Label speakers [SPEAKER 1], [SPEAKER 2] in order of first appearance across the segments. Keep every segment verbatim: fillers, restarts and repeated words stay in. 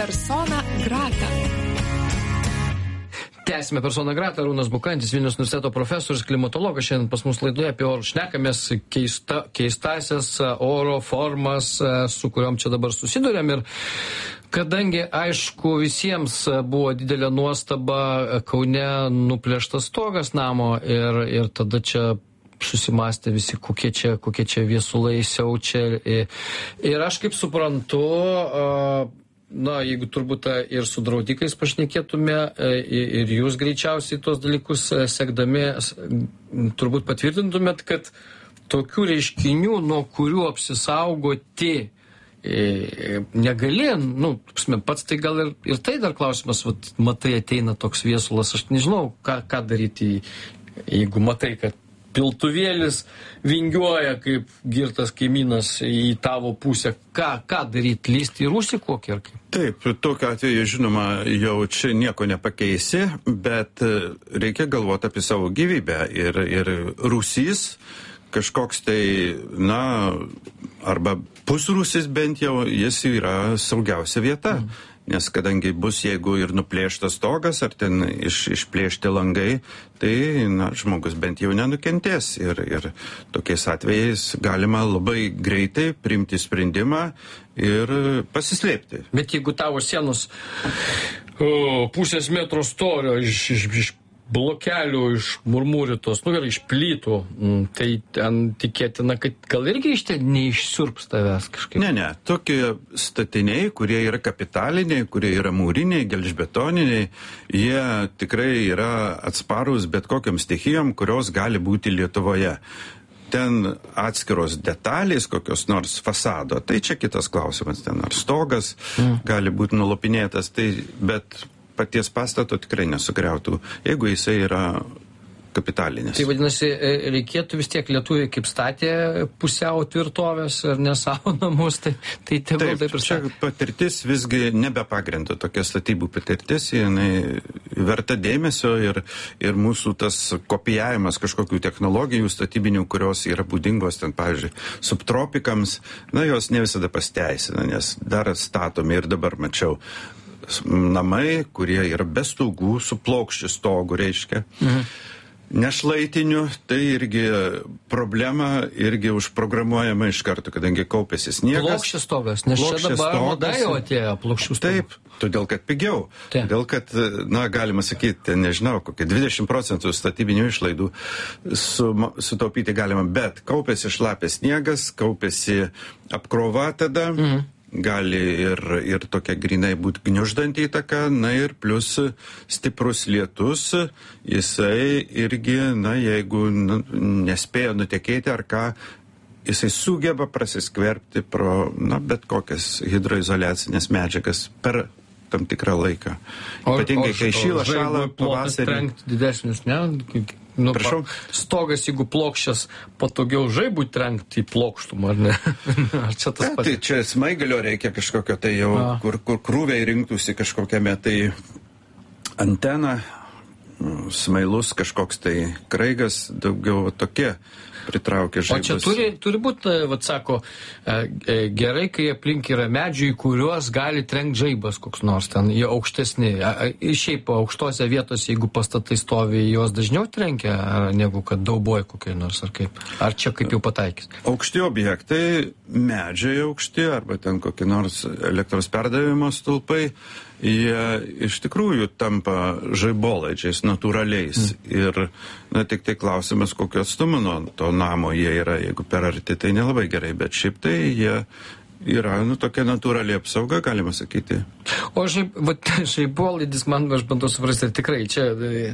[SPEAKER 1] Persona grata.
[SPEAKER 2] Tęsime Persona grata. Arūnas Bukantis, Vilniaus universiteto profesorius, klimatologas. Šiandien pas mus laidoje apie orus šnekamės, keista, keistasias oro formas, su kuriuom čia dabar susidurėm. Ir kadangi, aišku, visiems buvo didelė nuostaba, Kaune nuplėštas stogas namo ir, ir tada čia susimastė visi, kokie čia, kokie čia viesulai siaučia. Ir, ir aš kaip suprantu, na, jeigu turbūt ir su draudikais pašnekėtume, ir jūs greičiausiai tos dalykus sekdami, turbūt patvirtintumėt, kad tokių reiškinių, nuo kurių apsisaugoti negali, nu, pats tai gal ir, ir tai dar klausimas, vat, matai, ateina toks viesulas, aš nežinau, ką, ką daryti, jeigu matai, kad piltuvėlis vingiuoja kaip girtas kaimynas į tavo pusę. Ką, ką daryti? Lysti į rūsį kokį ar kaip?
[SPEAKER 3] Taip, tokiu atveju, žinoma, jau čia nieko nepakeisi, bet reikia galvoti apie savo gyvybę. Ir, ir rūsys kažkoks tai, na, arba pusrūsis bent jau, jis yra saugiausia vieta. Mm. Nes kadangi bus, jeigu ir nuplėštas stogas, ar ten iš, išplėšti langai, tai, na, žmogus bent jau nenukentės. Ir, ir tokiais atvejais galima labai greitai priimti sprendimą ir pasislėpti.
[SPEAKER 2] Bet jeigu tavo sienos o, pusės metro storio iš, iš, iš blokelių, iš murmūrytos, nu gerai, iš plytų, tai ten tikėtina, kad gal irgi iš ten neišsiurps tavęs kažkaip.
[SPEAKER 3] Ne, ne, tokie statiniai, kurie yra kapitaliniai, kurie yra mūriniai, gelžbetoniniai, jie tikrai yra atsparūs bet kokiam stichijom, kurios gali būti Lietuvoje. Ten atskiros detalės, kokios nors fasado, tai čia kitas klausimas, ten ar stogas mm. gali būti nulopinėtas, tai bet paties pastato tikrai nesugriautų, jeigu jisai yra kapitalinis.
[SPEAKER 2] Tai vadinasi, reikėtų vis tiek lietuviai kaip statė pusiau tvirtovės ar ne savo namus, tai, tai tegul taip ir
[SPEAKER 3] čia patirtis visgi nebepagrinda, tokia statybų patirtis, jinai verta dėmesio ir, ir mūsų tas kopijavimas kažkokių technologijų statybinių, kurios yra būdingos ten, pavyzdžiui, subtropikams, na, jos ne visada pasteisina, nes dar statomi ir dabar mačiau namai, kurie yra be stogų, su plokščiu stogu, reiškia. Mhm. Nešlaitiniu, tai irgi problema irgi užprogramuojama iš karto, kadangi kaupėsi sniegas.
[SPEAKER 2] Plokščias stogas, nes čia dabar moda jau atėjo plokščių stogų.
[SPEAKER 3] Taip, todėl kad pigiau.
[SPEAKER 2] Taip.
[SPEAKER 3] Todėl kad, na, galima sakyti, nežinau, kokie dvidešimt procentų statybinių išlaidų su, sutaupyti galima, bet kaupėsi šlapės sniegas, kaupėsi apkrova tada. Mhm. Gali ir, ir tokia grinai būti gniuždanti įtaka, na ir plus stiprus lietus, jisai irgi, na, jeigu nu, nespėjo nutekėti ar ką, jisai sugeba prasiskverbti pro, na, bet kokias hidroizoliacinės medžiagas per tam tikrą laiką. Ypatingai, kai šyla, šala pavasarį.
[SPEAKER 2] Didesnis, ne? Nu,
[SPEAKER 3] Prašau?
[SPEAKER 2] Stogas, jeigu plokščias, patogiau žaibų trenkti į plokštumą, ar ne? Ar čia tas pats?
[SPEAKER 3] Tai čia smaigalio reikia kažkokio tai jau, A. kur, kur krūviai rinktųsi kažkokiame tai antena, smailus kažkoks tai kraigas, daugiau tokie pritraukia žaibus.
[SPEAKER 2] O čia turi, turi būti, vat sako, gerai, kai aplink yra medžiai, kuriuos gali trenkti žaibas koks nors ten, jie aukštesni. Šiaip aukštose vietose, jeigu pastatai stovi, juos dažniau trenkia, negu kad dauboj kokiai nors, ar kaip? Ar čia kaip jau pataikys?
[SPEAKER 3] Aukšti objektai, medžiai aukšti, arba ten kokie nors elektros perdavimo stulpai, jie iš tikrųjų tampa žaibolaidžiais, natūraliais. Mm. Ir, na, tik tai klausimas, kokio atstumo nuo to namo jie yra. Jeigu per arti, tai nelabai gerai, bet šiaip tai jie yra, nu, tokia natūrali apsauga, galima sakyti.
[SPEAKER 2] O žaib, vat, žaibolaidis, man, aš bandau suprasti, tikrai čia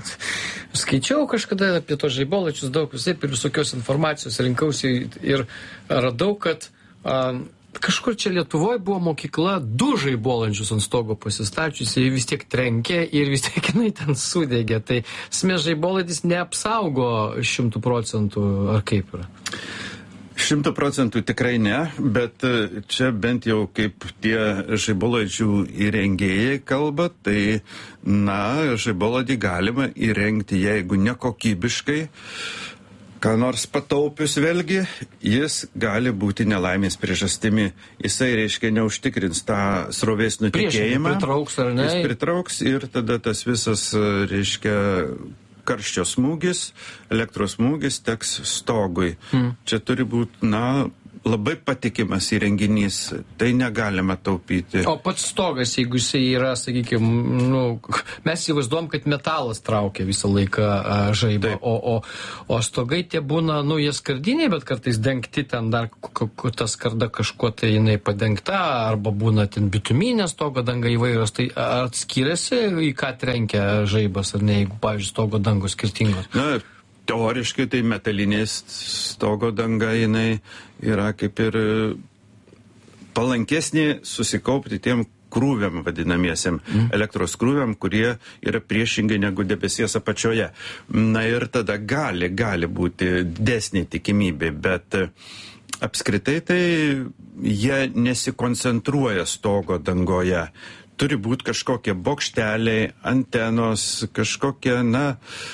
[SPEAKER 2] skaičiau kažkada apie to žaibolaidžius daug, visai ir visokios informacijos rinkausi ir radau, kad a, kažkur čia Lietuvoje buvo mokykla du žaibolančius ant stogo pasistačiusi, vis tiek trenkė ir vis tiek jinai ten sudegė. Tai smė žaibolaidis neapsaugo šimtų procentų, ar kaip yra?
[SPEAKER 3] Šimtų procentų tikrai ne, bet čia bent jau kaip tie žaibolaidžių įrengėjai kalba, tai, na, žaibolaidį galima įrengti, jeigu nekokybiškai, ką nors pataupius vėlgi, jis gali būti nelaimės priežastimi. Jisai, reiškia, neužtikrins tą srovės nutekėjimą.
[SPEAKER 2] Pritrauks, ar ne?
[SPEAKER 3] Jis pritrauks ir tada tas visas, reiškia, karščio smūgis, elektros smūgis teks stogui. Hmm. Čia turi būti, na, labai patikimas įrenginys, tai negalima taupyti.
[SPEAKER 2] O pats stogas, jeigu jisai yra, sakykime, nu, mes įvaizduom, kad metalas traukia visą laiką a, žaibą, o, o, o stogai tie būna, nu, jie skardiniai, bet kartais dengti ten dar, ta skarda kažkuo tai jinai padengta, arba būna ten bituminė stogo danga įvairios, tai ar skiriasi, į ką trenkia žaibas, ar ne, jeigu, pavyzdžiui, stogo dangos skirtingos?
[SPEAKER 3] Na, teoriškai tai metalinės stogo danga jinai yra kaip ir palankesnė susikaupti tiem krūviam vadinamiesiam, mm. elektros krūviam, kurie yra priešingai negu debesies apačioje. Na ir tada gali, gali būti didesnė tikimybė, bet apskritai tai jie nesikoncentruoja stogo dangoje. Turi būti kažkokie bokšteliai, antenos, kažkokie, na,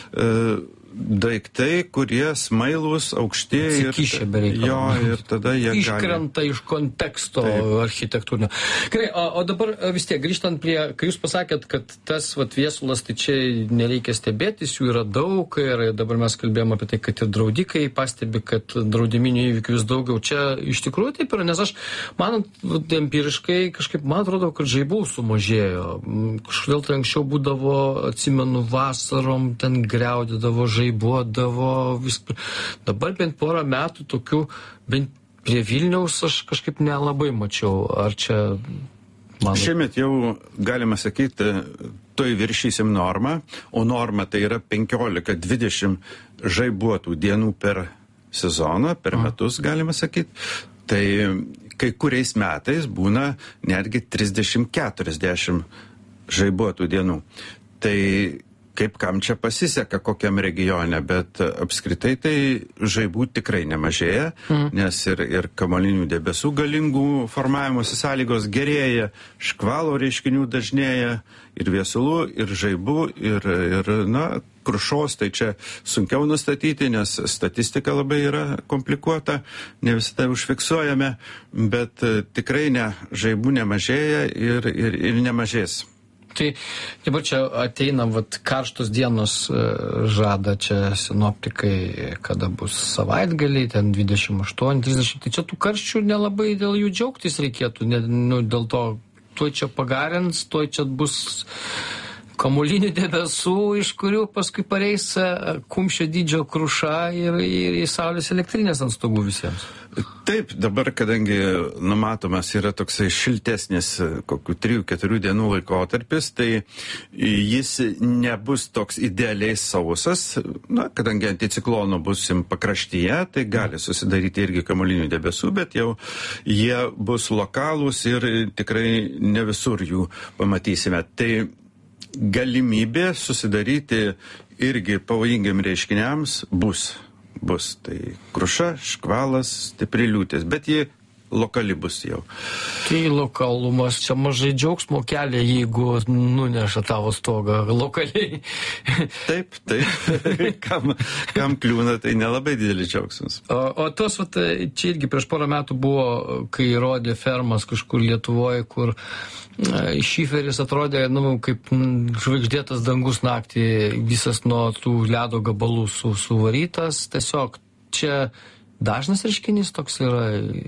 [SPEAKER 3] e, daiktai, kurie smailūs, aukšti ir, jo, ir tada jie
[SPEAKER 2] iškrenta
[SPEAKER 3] gali...
[SPEAKER 2] iš konteksto
[SPEAKER 3] Taip.
[SPEAKER 2] architektūrinio. Gerai, o, o dabar vis tiek grįžtant prie, kai jūs pasakėt, kad tas vat, viesulas, tai čia nereikia stebėtis, jų yra daug ir dabar mes kalbėjome apie tai, kad ir draudikai pastebi, kad draudiminių įvykių vis daugiau. Čia iš tikrųjų taip yra, nes aš, manant, empiriškai kažkaip, man atrodo, kad žaibų sumažėjo. Kažkodėl tai anksčiau būdavo, atsimenu, vasarom ten griaudydavo žaibuodavo, vis... dabar bent porą metų tokių, bent prie Vilniaus aš kažkaip nelabai mačiau. Ar čia... Man...
[SPEAKER 3] Šiemet jau, galima sakyti, toj viršysim normą, o norma tai yra penkiolika dvidešimt žaibuotų dienų per sezoną, per A. metus, galima sakyti. Tai kai kuriais metais būna netgi trisdešimt keturiasdešimt žaibuotų dienų. Tai kaip kam čia pasiseka, kokiam regione, bet apskritai tai žaibų tikrai nemažėja, mm. nes ir, ir kamuolinių debesų galingų formavimosi sąlygos gerėja, škvalo reiškinių dažnėja, ir viesulų, ir žaibų, ir, ir na, krušos, tai čia sunkiau nustatyti, nes statistika labai yra komplikuota, ne visada užfiksuojame, bet tikrai ne, žaibų nemažėja ir, ir, ir nemažės.
[SPEAKER 2] Tai dabar čia ateina vat, karštos dienos žada čia sinoptikai, kada bus savaitgaliai, ten dvidešimt aštuoni trisdešimt, tai čia tų karščių nelabai dėl jų džiaugtis reikėtų, ne, nu, dėl to tuoj čia pagarins, tuoj čia bus kamuolinių debesų, iš kurių paskui pareis kumščio dydžio kruša ir, ir į saulės elektrinės ant stogų visiems.
[SPEAKER 3] Taip, dabar, kadangi numatomas yra toksai šiltesnis kokių trijų keturių dienų laikotarpis, tai jis nebus toks idealiai sausas, na, kadangi anticiklono busim pakraštyje, tai gali susidaryti irgi kamuolinių debesų, bet jau jie bus lokalūs ir tikrai ne visur jų pamatysime. Tai galimybė susidaryti irgi pavojingiam reiškiniams bus. Bus. Tai kruša, škvalas, stipri liūtis, bet ji lokali bus jau.
[SPEAKER 2] Tai lokalumas čia mažai džiaugsmo kelia, jeigu nuneša tavo stogą lokaliai.
[SPEAKER 3] Taip, taip. kam, kam kliūna, tai nelabai didelis džiaugsmas.
[SPEAKER 2] O, o tos, vat, čia irgi prieš porą metų buvo, kai rodė fermas kažkur Lietuvoje, kur šiferis atrodė, nu, kaip žvaigždėtas dangus naktį, visas nuo tų ledo gabalų su, suvarytas. Tiesiog čia dažnas reiškinys toks yra.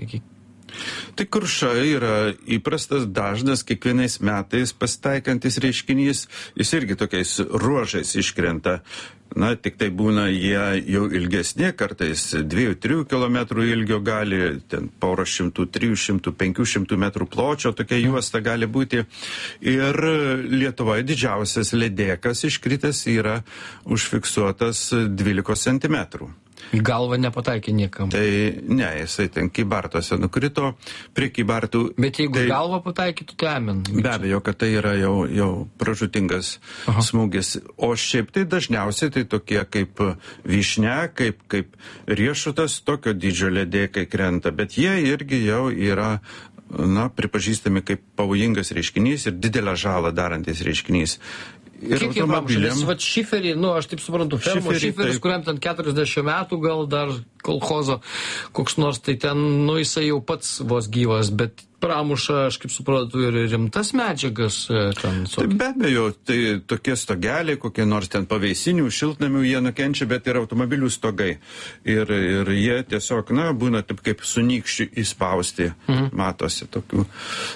[SPEAKER 3] Tai kruša yra įprastas, dažnas, kiekvienais metais pasitaikantis reiškinys, jis irgi tokiais ruožais iškrenta. Na, tik tai būna jie jau ilgesni, kartais dviejų trijų kilometrų ilgio gali, ten porą šimtų, trijų šimtų, penkių šimtų metrų pločio, tokia juosta gali būti. Ir Lietuvoje didžiausias ledėkas iškritęs yra užfiksuotas dvylikos centimetrų.
[SPEAKER 2] Į galvą nepataikė niekam.
[SPEAKER 3] Tai ne, jisai ten kybartuose nukrito, prie kybartų.
[SPEAKER 2] Bet jeigu tai, galvą pataikytų, tai amen.
[SPEAKER 3] Be abejo, kad tai yra jau, jau pražutingas Aha. smūgis. O šiaip tai dažniausiai tai tokie kaip vyšnia, kaip, kaip riešutas, tokio dydžio ledėkai krenta. Bet jie irgi jau yra, na, pripažįstami kaip pavojingas reiškinys ir didelę žalą darantis reiškinys. Ir
[SPEAKER 2] kiek jie pramuša? Nes vat šiferį, nu, aš taip suprantu, fermo
[SPEAKER 3] Šiferį,
[SPEAKER 2] šiferis,
[SPEAKER 3] taip.
[SPEAKER 2] kuriam ten keturiasdešimt metų, gal dar kolchozo koks nors, tai ten, nu, jisai jau pats vos gyvas, bet pramuša, aš kaip suprantu, ir rimtas medžiagas e, ten.
[SPEAKER 3] Tai be abejo, tai tokie stogeliai, kokie nors ten paveisinių, šiltnamių, jie nukenčia, bet ir automobilių stogai. Ir, ir jie tiesiog, na, būna taip kaip sunykščių įspausti, mhm. matosi tokių,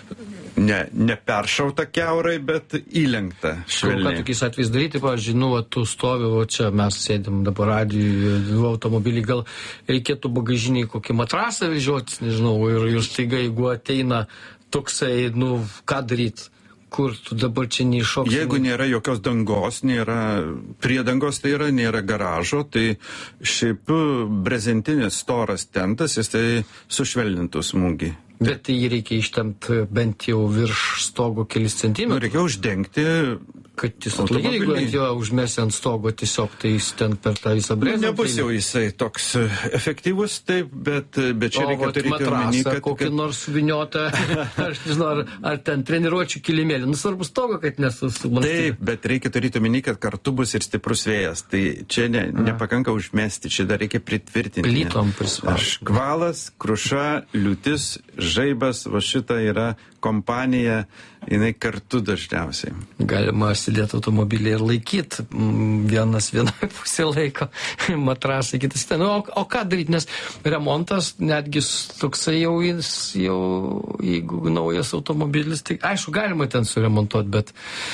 [SPEAKER 3] ne, neperšauta kiaurai, bet įlenkta švelniai.
[SPEAKER 2] Ką tokiais atvejais daryti, pavyzdžiui, nu, va, tu stovi, o čia mes sėdim dabar radijui, automobilį, gal reikėtų bagažiniai kokį matrasą vežiotis, nežinau, ir, ir staiga, jeigu ateina toksai, nu, ką daryt? Kur tu dabar čia neiššoksi?
[SPEAKER 3] Jeigu nėra jokios dangos, nėra priedangos, tai yra, nėra garažo, tai šiaip brezentinis storas tentas, jis tai sušvelnintų smūgį.
[SPEAKER 2] Bet tai jį reikia ištemti bent jau virš stogo kelis centimetrus.
[SPEAKER 3] Nu, reikia uždengti
[SPEAKER 2] kad jis atlaikytų, jeigu ant jo užmesi ant stogo, tiesiog tai jis ten per tą visą brezą.
[SPEAKER 3] Nebus jau jisai toks efektyvus, taip, bet, bet čia
[SPEAKER 2] o,
[SPEAKER 3] reikia turėti omeny, kad...
[SPEAKER 2] kokį kad... nors viniotą, aš nežinau, ar, ar ten treniruočių kilimėlį. Nu, svarbu stogo, kad nesusubansyti.
[SPEAKER 3] Taip, bet reikia turėti omeny, kad kartu bus ir stiprus vėjas. Tai čia ne, nepakanka užmesti, čia dar reikia pritvirtinti.
[SPEAKER 2] Plytom prispaudžiu.
[SPEAKER 3] Škvalas, kruša, liūtis, žaibas, va šita yra kompanija, jinai kartu dažniausiai.
[SPEAKER 2] Galima sėdėti automobilį ir laikyti vienas vienoje pusė laiko, matrasai, kitas. Nu, o, o ką daryti, nes remontas netgi toksai jau, jau jeigu naujas automobilis, tai aišku, galima ten suremontuoti, bet,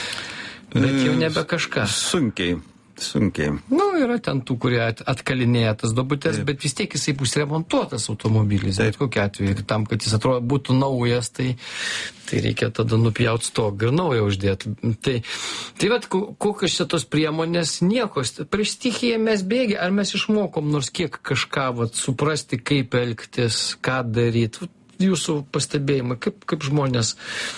[SPEAKER 2] bet jau nebe kažką.
[SPEAKER 3] Sunkiai. Sunkiai.
[SPEAKER 2] Nu, yra ten tų, kurie atkalinėja tas duobutes, bet vis tiek jisai bus remontuotas automobilis. Bet kokiu atveju, ir tam, kad jis atrodo būtų naujas, tai, tai reikia tada nupjauti stogą ir naują uždėti. Tai, tai vat, kokios čia tos priemonės, nieko. Prieš stichiją mes bėgė, ar mes išmokom nors kiek kažką vat, suprasti, kaip elgtis, ką daryti. Jūsų pastebėjimai, kaip, kaip žmonės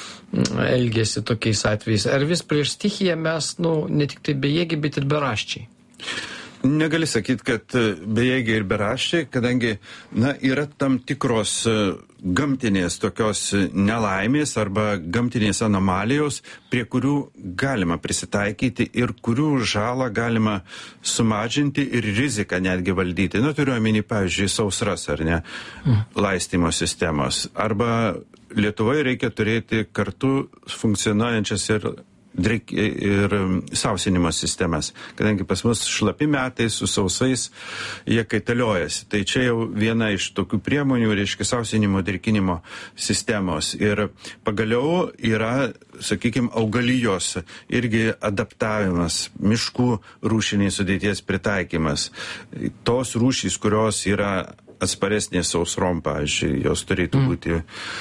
[SPEAKER 2] elgėsi tokiais atvejais. Ar vis prieš stichiją mes, nu, ne tik tai bejėgiai, bet ir beraščiai?
[SPEAKER 3] Negali sakyti, kad bejėgiai ir beraščiai, kadangi, na, yra tam tikros gamtinės tokios nelaimės arba gamtinės anomalijos, prie kurių galima prisitaikyti ir kurių žalą galima sumažinti ir riziką netgi valdyti. Na, turiu omeny, pavyzdžiui, sausras ar ne, laistymo sistemos. Arba Lietuvoje reikia turėti kartu funkcionuojančias ir, ir sausinimo sistemas, kadangi pas mus šlapi metai su sausais jie kaitaliojasi. Tai čia jau viena iš tokių priemonių, reiškia, sausinimo, drėkinimo sistemos. Ir pagaliau yra, sakykime, augalijos irgi adaptavimas, miškų rūšiniai sudėties pritaikymas. Tos rūšys, kurios yra atsparesnės sausrom, pavyzdžiui, jos turėtų būti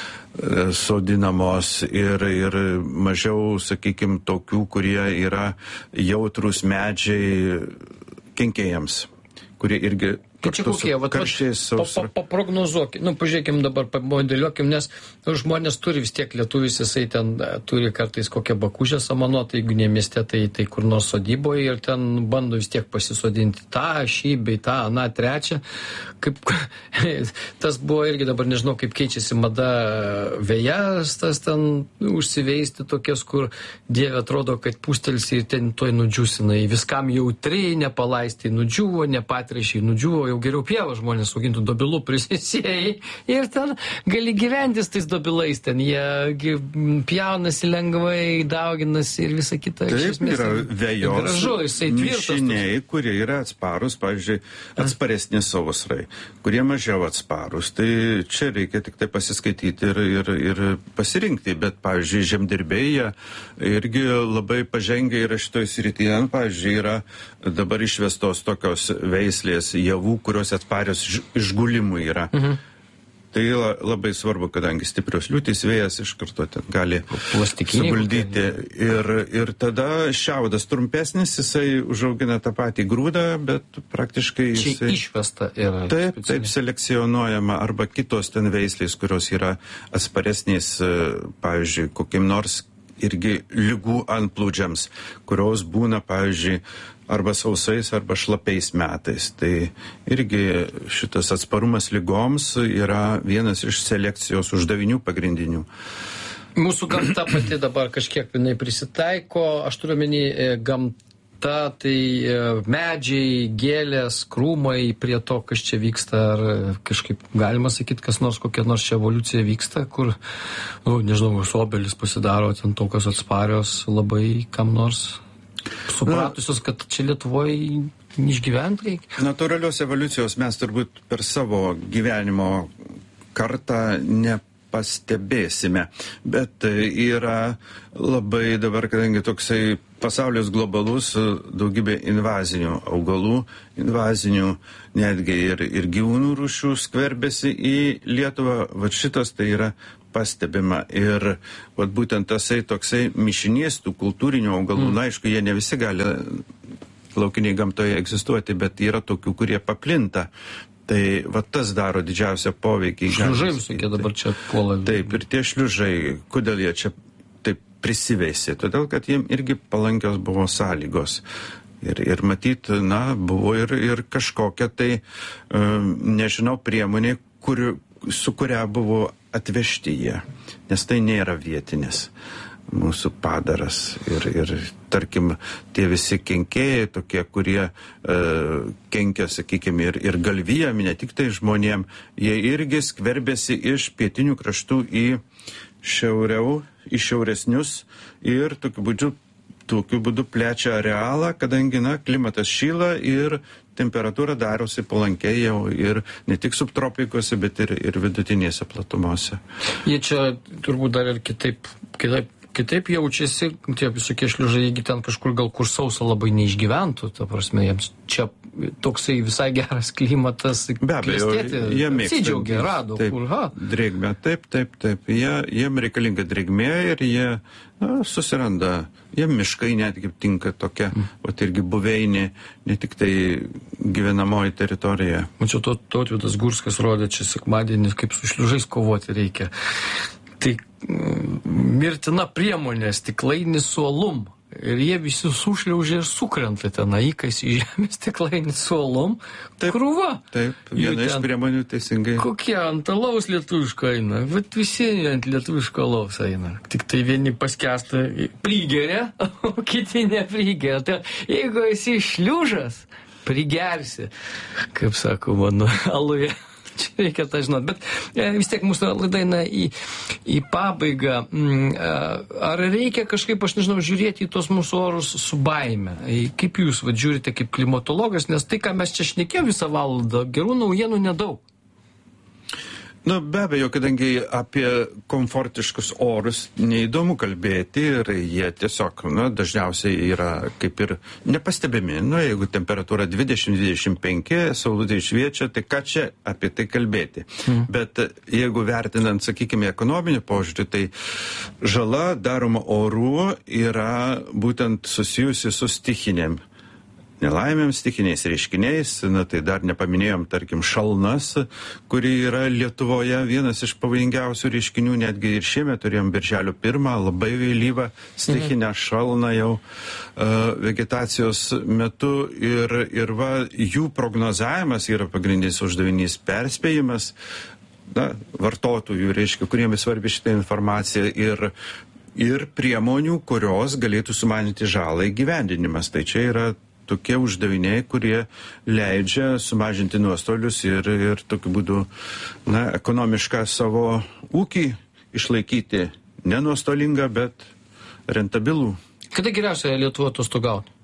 [SPEAKER 3] sodinamos ir, ir mažiau, sakykime, tokių, kurie yra jautrus medžiai kenkėjams, kurie irgi karščiais sausra.
[SPEAKER 2] Paprognozuokit, nu, pažiūrėkim dabar, pamodeliuokim, nes nu, žmonės turi vis tiek, lietuvis, jisai ten turi kartais kokią bakužę samanotą, jeigu ne mieste, tai, tai kur nors sodyboje ir ten bando vis tiek pasisodinti tą, šį, bei tą, na, trečią. Kaip, tas buvo irgi dabar, nežinau, kaip keičiasi mada vėjas, tas ten užsiveisti tokias, kur Dieve atrodo, kad pūstelsi ir ten toj nudžiusinai. Viskam jautri, nepalaistai nudžiuvo, nepatrešiai nudžiuvo, jau geriau pievą žmonės augintų, dobilų prisisėjai ir ten gali gyventis tais dobilais, ten jie pjaunasi lengvai, dauginasi ir visa kita.
[SPEAKER 3] Taip, yra vejos mišiniai, kurie yra atsparus, pavyzdžiui, atsparesni sausrai, kurie mažiau atsparus. Tai čia reikia tik tai pasiskaityti ir, ir, ir pasirinkti, bet, pavyzdžiui, žemdirbėjai irgi labai pažengia yra šitoj srityje. Pavyzdžiui, yra dabar išvestos tokios veislės javų, kurios atsparios išgulimui yra. Mhm. Tai labai svarbu, kadangi stiprios liūtys, vėjas iš karto ten gali suguldyti. Ir, ir tada šiaudas trumpesnis, jisai užaugina tą patį grūdą, bet praktiškai jisai...
[SPEAKER 2] Čia išvesta yra.
[SPEAKER 3] Taip, taip selekcionuojama, arba kitos ten veislės, kurios yra atsparesnės, pavyzdžiui, kokiem nors irgi lygų antplūdžiams, kurios būna, pavyzdžiui, arba sausais, arba šlapiais metais. Tai irgi šitas atsparumas lygoms yra vienas iš selekcijos uždavinių pagrindinių.
[SPEAKER 2] Mūsų gamta pati dabar kažkiek jinai prisitaiko, aš turiu menį gamta. Ta, tai medžiai, gėlės, krūmai prie to, kas čia vyksta, ar kažkaip galima sakyti, kas nors, kokia nors čia evoliucija vyksta, kur, nu, nežinau, obelis pasidaro, ten tokios atsparios labai kam nors supratusios, kad čia Lietuvoje išgyventi reikia.
[SPEAKER 3] Natūralios evoliucijos mes turbūt per savo gyvenimo kartą ne pastebėsime, bet yra labai dabar, kadangi toksai pasaulis globalus, daugybė invazinių augalų, invazinių netgi ir, ir gyvūnų rūšių skverbėsi į Lietuvą, va šitas tai yra pastebima ir va būtent tasai toksai mišinys tų kultūrinių augalų, mm. na aišku, jie ne visi gali laukiniai gamtoje egzistuoti, bet yra tokių, kurie paplinta. Tai va tas daro didžiausią poveikį.
[SPEAKER 2] Šliužai visokie dabar čia puola.
[SPEAKER 3] Taip, ir tie šliužai, kodėl jie čia taip prisiveisė? Todėl, kad jiem irgi palankios buvo sąlygos. Ir, ir matyt, na, buvo ir, ir kažkokia tai, um, nežinau, priemonė, kur, su kuria buvo atvežti jie. Nes tai nėra vietinis mūsų padaras. Ir, ir tarkim, tie visi kenkėjai, tokie, kurie e, kenkia, sakykime, ir, ir galvijam, ne tik tai žmonėm, jie irgi skverbėsi iš pietinių kraštų į šiauriau, į šiauresnius ir tokiu būdu, tokiu būdu plečia arealą, kadangi, na, klimatas šyla ir temperatūra darosi palankiai jau ir ne tik subtropikuose, bet ir, ir vidutinėse platumose.
[SPEAKER 2] Jie čia turbūt dar ir kitaip, kitaip Kitaip jaučiasi, tie visokie šliužai, jeigu ten kažkur gal kur sausa labai neišgyventų, ta prasme, jiems čia toksai visai geras klimatas.
[SPEAKER 3] Be abejo, jie mėgsta.
[SPEAKER 2] Apsidžiaugia, rado,
[SPEAKER 3] taip,
[SPEAKER 2] kur, ha.
[SPEAKER 3] Drėgmė, taip, taip, taip. Jie, jiem reikalinga drėgmė ir jie na, susiranda, jiem miškai netgi tinka tokia, mm. o tai irgi buveinė, ne tik tai gyvenamoji teritorija.
[SPEAKER 2] Mačiau, to Tautvydas Gurskas rodė čia sekmadienį, kaip su šliužais kovoti reikia. Tai mirtina priemonė, stiklainis su alum. Ir jie visi sušliaužia ir sukrenta ten, įkais į žemę stiklainis su alum.
[SPEAKER 3] Taip,
[SPEAKER 2] krūva.
[SPEAKER 3] Taip, viena iš priemonių teisingai.
[SPEAKER 2] Kokie ant alaus lietuviško eina. Bet visi ant lietuviško alaus eina. Tik tai vieni paskęsta prigeria, o kiti neprigeria. Tai jeigu esi šliužas, prigersi, kaip sako mano aluje. Čia reikia tą žinot, bet e, vis tiek mūsų laida eina į, į pabaigą. Ar reikia kažkaip, aš nežinau, žiūrėti į tos mūsų orus su baime? Kaip jūs va, žiūrite kaip klimatologas, nes tai, ką mes čia šnekėjome visą valandą, gerų naujienų nedaug.
[SPEAKER 3] Na, be abejo, kadangi apie komfortiškus orus neįdomu kalbėti ir jie tiesiog, na, dažniausiai yra kaip ir nepastebimi. Nu, jeigu temperatūra dvidešimt dvidešimt penki, saulutė šviečia, tai ką čia apie tai kalbėti? Mm. Bet jeigu vertinant, sakykime, ekonominį požiūrį, tai žala daroma orų yra būtent susijusi su stichinėm nelaimėms, stichiniais reiškiniais, na tai dar nepaminėjom, tarkim, šalnas, kuri yra Lietuvoje vienas iš pavojingiausių reiškinių, netgi ir šiemet turėjom birželio pirmą, labai vėlyvą stichinę šalną jau uh, vegetacijos metu ir, ir va, jų prognozavimas yra pagrindinis uždavinys, perspėjimas, na, vartotojų, reiškia, kuriems svarbi šitą informaciją ir ir priemonių, kurios galėtų sumažinti žalą įgyvendinimas. Tai čia yra tokie uždaviniai, kurie leidžia sumažinti nuostolius ir, ir tokiu būdu, na, ekonomišką savo ūkį išlaikyti ne nuostolingą, bet rentabilų.
[SPEAKER 2] Kada geriausia Lietuva atostogauti?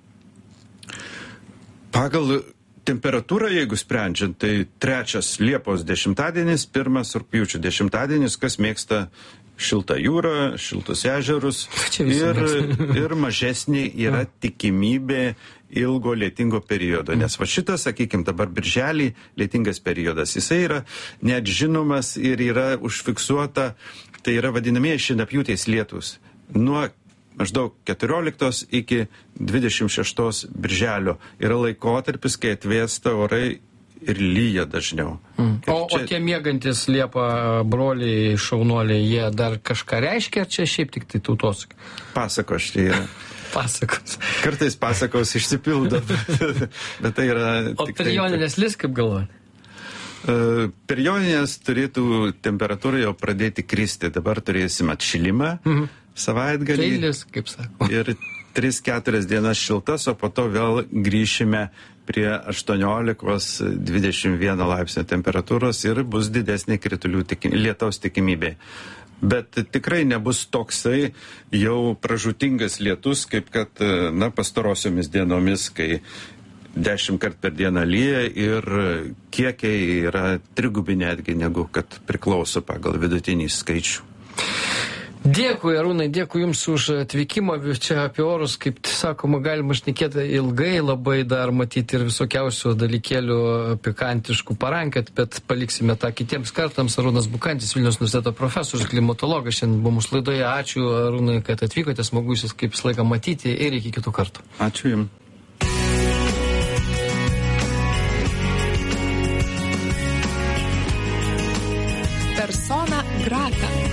[SPEAKER 3] Pagal temperatūrą, jeigu sprendžiant, tai trečias Liepos dešimtadienis, pirmas rugpjūčio dešimtadienis, kas mėgsta šiltą jūrą, šiltus ežerus ir, ir mažesnė yra tikimybė ilgo lietingo periodo. Nes va šitas, sakykime, dabar birželį lietingas periodas, jisai yra net žinomas ir yra užfiksuota, tai yra vadinamieji šienapjūtės lietūs. Nuo maždaug keturioliktos iki dvidešimt šeštos birželio yra laikotarpis, kai atvėsta orai ir lyja dažniau.
[SPEAKER 2] Mm. O, čia... o tie miegantis Liepą broliai, šaunuoliai, jie dar kažką reiškia, ar čia šiaip tik tai tautos?
[SPEAKER 3] Pasakos čia yra.
[SPEAKER 2] Pasakos.
[SPEAKER 3] Kartais pasakos išsipildo, bet, bet tai yra...
[SPEAKER 2] O per Joninės lis, kaip galvoji?
[SPEAKER 3] Per Jonines turėtų temperatūra jau pradėti kristi. Dabar turėsim atšilimą mhm. savaitgalį.
[SPEAKER 2] Keilis, kaip sako.
[SPEAKER 3] Ir tris keturias dienas šiltas, o po to vėl grįšime prie aštuoniolikos dvidešimt vieno laipsnio temperatūros ir bus didesnė kritulių tiki, lietaus tikimybė. Bet tikrai nebus toksai jau pražūtingas lietus, kaip kad na, pastarosiomis dienomis, kai dešimt kart per dieną lyja ir kiekiai yra trigubi netgi negu kad priklauso pagal vidutinį skaičių.
[SPEAKER 2] Dėkui, Arūnai, dėkui Jums už atvykimą. Čia apie orus, kaip sakoma, galima šnekėti ilgai, labai dar matyti ir visokiausių dalykėlių pikantiškų parankiot, bet paliksime tą kitiems kartams. Arūnas Bukantis, Vilniaus universiteto profesorius, klimatologas, šiandien buvo mūsų laidoje. Ačiū, Arūnai, kad atvykote, smagu Jūs kaip visą laiką matyti ir iki kitų kartų.
[SPEAKER 3] Ačiū Jums.
[SPEAKER 1] Persona grata.